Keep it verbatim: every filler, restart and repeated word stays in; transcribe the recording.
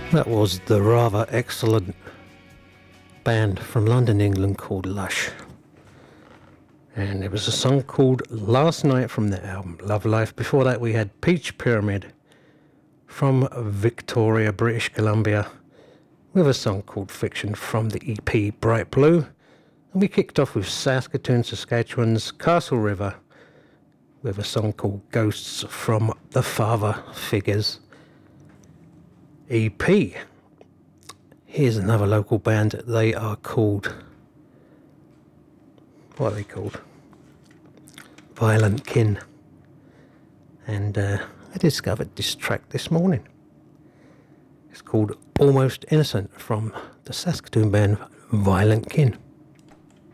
That was the rather excellent band from London, England called Lush. And it was a song called Last Night from their album Love Life. Before that we had Peach Pyramid from Victoria, British Columbia, with a song called Fiction from the E P Bright Blue. And we kicked off with Saskatoon, Saskatchewan's Castle River with a song called Ghosts from the Father Figures E P. Here's another local band. They are called... What are they called? Violent Kin. And uh, I discovered this track this morning. It's called Almost Innocent from the Saskatoon band Violent Kin.